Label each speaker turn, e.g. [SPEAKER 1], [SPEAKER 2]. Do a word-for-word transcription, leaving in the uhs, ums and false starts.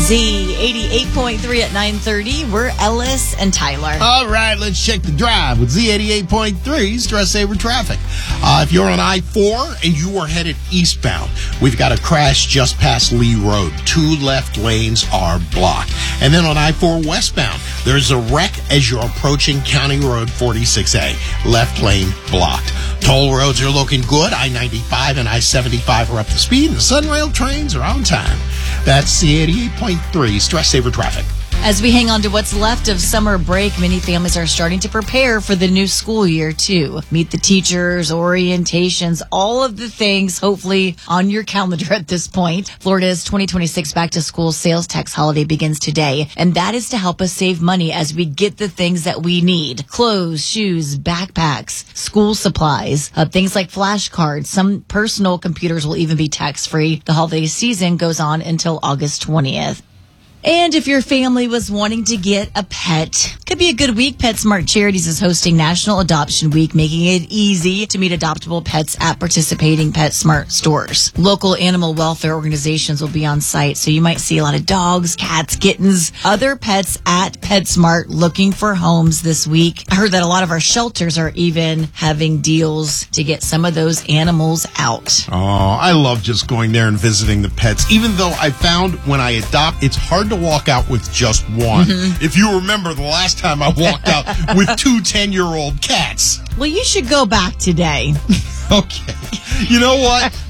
[SPEAKER 1] Z eighty-eight point three at nine thirty. We're Ellis and Tyler.
[SPEAKER 2] All right, let's check the drive with Z eighty-eight point three Stress Saver Traffic. Uh, if you're on I four and you are headed eastbound, we've got a crash just past Lee Road. Two left lanes are blocked. And then on I four westbound, there's a wreck as you're approaching County Road forty-six A. Left lane blocked. Toll roads are looking good. I ninety-five and I seventy-five are up to speed, and the Sunrail trains are on time. That's Z eighty-eight point three Stress Saver Traffic.
[SPEAKER 1] As we hang on to what's left of summer break, many families are starting to prepare for the new school year, too. Meet the teachers, orientations, all of the things, hopefully, on your calendar at this point. Florida's twenty twenty-six back-to-school sales tax holiday begins today, and that is to help us save money as we get the things that we need. Clothes, shoes, backpacks, school supplies, uh, things like flashcards. Some personal computers will even be tax-free. The holiday season goes on until August twentieth. And if your family was wanting to get a pet, could be a good week. PetSmart Charities is hosting National Adoption Week, making it easy to meet adoptable pets at participating PetSmart stores. Local animal welfare organizations will be on site, so you might see a lot of dogs, cats, kittens, other pets at PetSmart looking for homes this week. I heard that a lot of our shelters are even having deals to get some of those animals out.
[SPEAKER 2] Oh, I love just going there and visiting the pets. Even though I found when I adopt, it's hard to walk out with just one. Mm-hmm. If you remember the last time I walked out with two ten-year-old cats.
[SPEAKER 1] Well, you should go back today.
[SPEAKER 2] Okay. You know what?